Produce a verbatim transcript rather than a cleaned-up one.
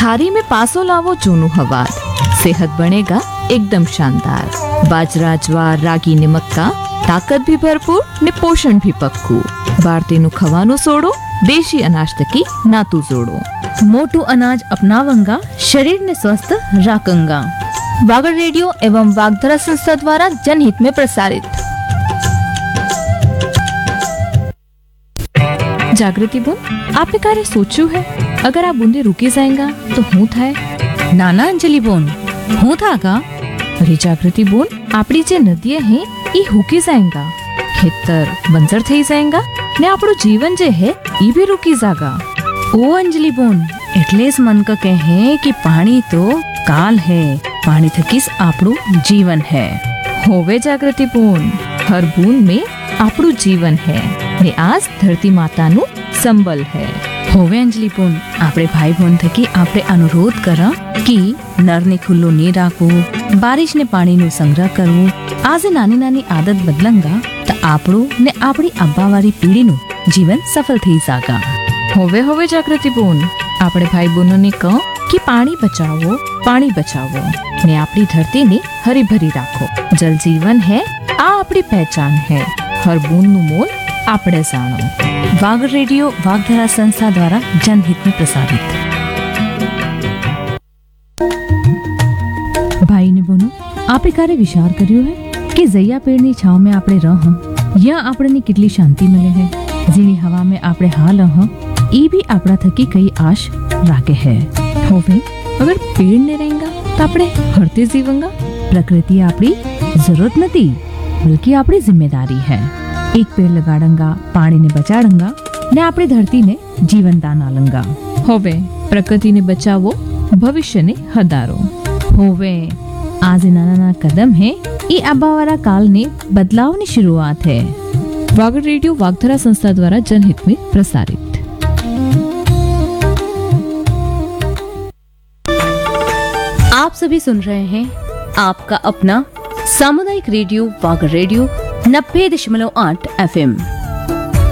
थारी में पासो लावो जूનું હવાર, सेहत बनेगा एकदम शानदार। बाजरा, ज्वार, रागी ने मक्का, ताकत भी भरपूर ने पोषण भी पक्कू। भारतीय खवानो सोडो, देशी अनाज तकी नातू जोड़ो। मोटू अनाज अपनावंगा, शरीर ने स्वस्थ राखंगा। वागड़ रेडियो एवं वागधरा संस्था द्वारा जनहित में प्रसारित। जागृति बोन, आपने कार्य सोचू है? अगर आप बूंदे रुकी जाएगा तो हूँ थाय? नाना अंजलि बोन, हूँ था का? अरे जागृति बोन, आपड़ी जे नदियां हैं ई हुकी जाएगा, खेतर बंजर थई जाएगा ने आपड़ो जीवन जे है ई भी रुकी जागा। ओ अंजलि बोन, એટલે જ મન ક કહે कि पानी तो काल है, पानी थकीस आपड़ू जीवन है। होवे जागृति बोन, हर बूंद में आपड़ू जीवन है ने आज धरती मातानु संबल है। होवे अंजलि बोन, आपड़े भाई बहन थकी आपड़े अनुरोध करा कि नर ने खुल्लो नहीं राखो, बारिश ने पानी नु संग्रह करवो। आज नानी नानी आदत बदलंगा तो आपड़ू ने आपड़ी अब्बावारी पीढ़ी नु जीवन सफल थई जागा। होवे होवे जागृति बोन, आपड़े भाई बहनों ने कहो कि पानी बचाओ, पानी बचाओ ने आपड़ी धरती ने हरी भरी राखो। जल जीवन है, आ आपड़ी पहचान है, हर बूंद नु मोल आपड़े जानो। वागड़ रेडियो वागधरा संस्था द्वारा जनहित में प्रसारित। भाई ने बोनो, आपे कार्य विचार કર્યો है कि जैया पेड़नी छाव में आपड़े रह या आपने कितली शांति मिले है, जीनी हवा में आपड़े हाल रह ई भी आपड़ा थकी कई आश राखे है। होवे अगर पेड़ ने रहेगा तो आपड़े हरते जीवंगा। प्रकृति आपड़ी जरूरत नहीं बल्कि आपड़ी जिम्मेदारी है। एक पेड़ लगाड़ंगा, पानी ने बचाड़ंगा ने आपड़ी धरती ने जीवन दान आलंगा। होवे प्रकृति ने बचावो, भविष्य ने हदारो। होवे आज नाना नाना कदम है, ये आबावारा काल ने बदलाव की शुरुआत है। वागड़ रेडियो वागधरा संस्था द्वारा जनहित में प्रसारित। आप सभी सुन रहे हैं आपका अपना सामुदायिक रेडियो वागड़ रेडियो नब्बे दशमलव आठ एफ एम।